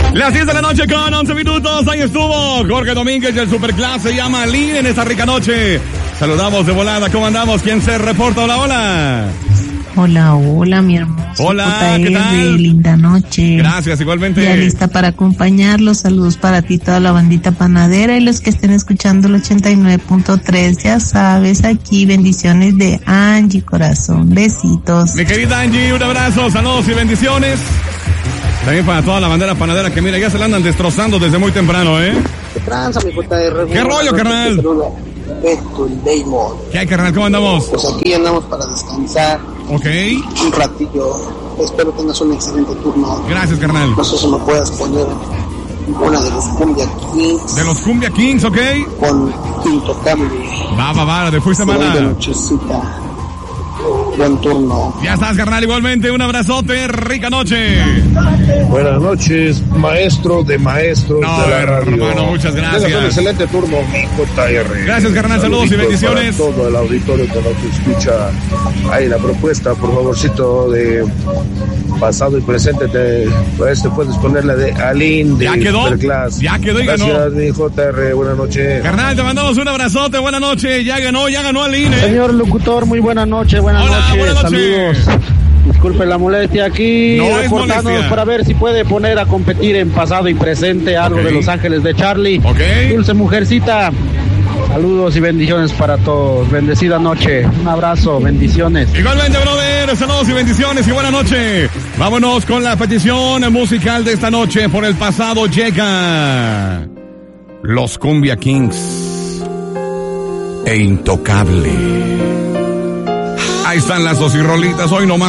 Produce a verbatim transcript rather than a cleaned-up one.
Las diez de la noche con once minutos, ahí estuvo Jorge Domínguez del Superclase, se llama Lin en esta rica noche. Saludamos de volada, ¿cómo andamos? ¿Quién se reporta? Hola, hola. Hola, hola, mi hermoso. Hola, J R, ¿qué tal? Linda noche. Gracias, igualmente. Ya lista para acompañarlos. Saludos para ti, toda la bandita panadera y los que estén escuchando el ochenta y nueve punto tres. Ya sabes, aquí bendiciones de Angie, corazón. Besitos. Mi querida Angie, un abrazo, saludos y bendiciones. También para toda la bandera panadera que mira, ya se la andan destrozando desde muy temprano, ¿eh? ¿Qué tranza, mi J R? ¿Qué rollo, carnal? Beto, el Damon. ¿Qué hay, carnal? ¿Cómo andamos? Pues aquí andamos para descansar. Ok. Un ratillo. Espero tengas un excelente turno. Gracias, carnal. No sé si me puedas poner una de los Cumbia Kings. De los Cumbia Kings, ¿ok? Con Intocable. Va, va, va, de fuiste mala. De nochecita. Buen turno. Ya estás, carnal, igualmente. Un abrazote, rica noche. Buenas noches, maestro de maestros no, de la radio. Hermano, muchas gracias. Tengas un excelente turno, mi J R. Gracias, carnal, saludos y bendiciones. Para todo el auditorio que nos escucha. Ahí la propuesta, por favorcito, de pasado y presente. Te, pues, te puedes poner la de Aline de ya quedó, Superclass. Ya quedó y Gracias, ganó. Gracias, mi J R. Buenas noches. Carnal, te mandamos un abrazote. Buenas noches. Ya ganó, ya ganó Aline. ¿eh? Señor locutor, muy buena noche. Buenas Hola, noches. Buenas noches. Saludos. Disculpe la molestia aquí, no reportándonos para ver si puede poner a competir en pasado y presente algo okay. de Los Ángeles de Charlie. Okay. Dulce mujercita. Saludos y bendiciones para todos. Bendecida noche. Un abrazo, bendiciones. Igualmente, brother. Saludos y bendiciones y buena noche. Vámonos con la petición musical de esta noche. Por el pasado llega Los Cumbia Kings e Intocable. Ahí están las dos y rolitas hoy nomás.